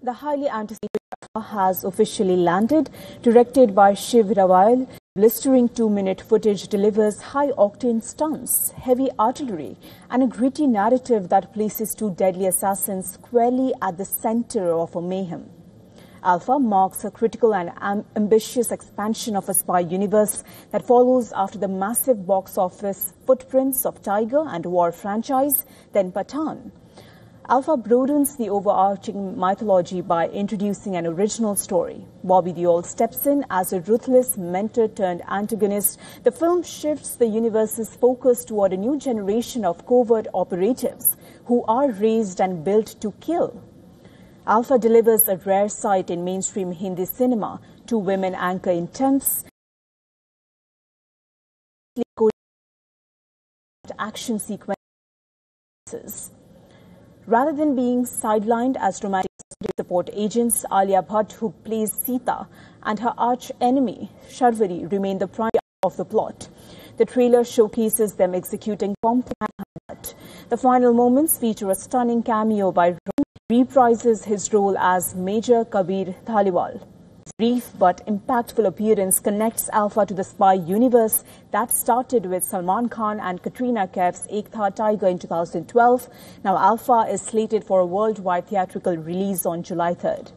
The highly anticipated has officially landed. Directed by Shiv Rawal, blistering 2-minute footage delivers high-octane stunts, heavy artillery, and a gritty narrative that places two deadly assassins squarely at the center of a mayhem. Alpha marks a critical and ambitious expansion of a spy universe that follows after the massive box office footprints of Tiger and War franchise, then Pathaan. Alpha broadens the overarching mythology by introducing an original story. Bobby Deol steps in as a ruthless mentor turned antagonist. The film shifts the universe's focus toward a new generation of covert operatives who are raised and built to kill. Alpha delivers a rare sight in mainstream Hindi cinema. Two women anchor intense action sequences. Rather than being sidelined as romantic support agents, Alia Bhatt, who plays Sita, and her arch-enemy, Sharvari, remain the prime of the plot. The trailer showcases them executing complex. The final moments feature a stunning cameo by Ron, who reprises his role as Major Kabir Dhaliwal. Brief but impactful appearance connects Alpha to the spy universe that started with Salman Khan and Katrina Kaif's Ek Tha Tiger in 2012. Now Alpha is slated for a worldwide theatrical release on July 3rd.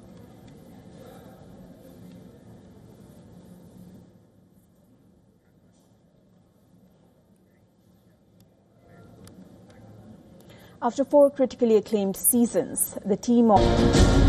After 4 critically acclaimed seasons, the team of